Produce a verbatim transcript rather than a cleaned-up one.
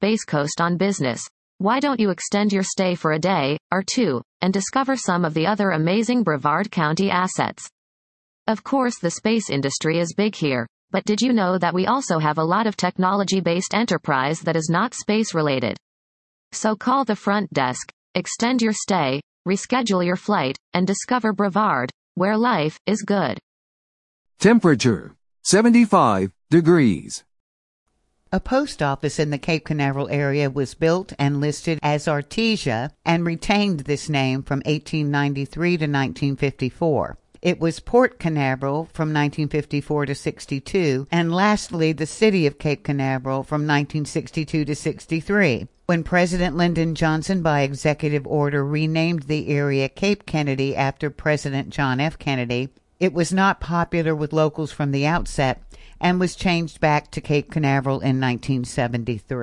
Space Coast on business. Why don't you extend your stay for a day, or two, and discover some of the other amazing Brevard County assets? Of course, the space industry is big here, but did you know that we also have a lot of technology-based enterprise that is not space-related? So call the front desk, extend your stay, reschedule your flight, and discover Brevard, where life is good. Temperature, seventy-five degrees. A post office in the Cape Canaveral area was built and listed as Artesia and retained this name from eighteen ninety-three to nineteen fifty-four. It was Port Canaveral from nineteen fifty-four to sixty-two, and lastly, the city of Cape Canaveral from nineteen sixty-two to sixty-three. When President Lyndon Johnson, by executive order, renamed the area Cape Kennedy after President John F. Kennedy, it was not popular with locals from the outset and was changed back to Cape Canaveral in nineteen seventy-three.